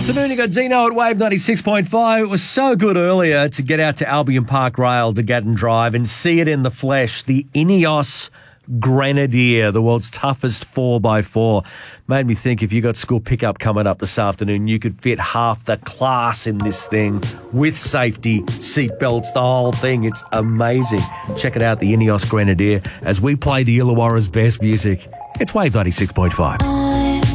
Afternoon, you got Dino at Wave 96.5. It was so good earlier to get out to Albion Park Rail to Gatton Drive and see it in the flesh. The Ineos Grenadier, the world's toughest 4x4. Made me think if you got school pickup coming up this afternoon, you could fit half the class in this thing with safety, seatbelts, the whole thing. It's amazing. Check it out, the Ineos Grenadier, as we play the Illawarra's best music. It's Wave 96.5.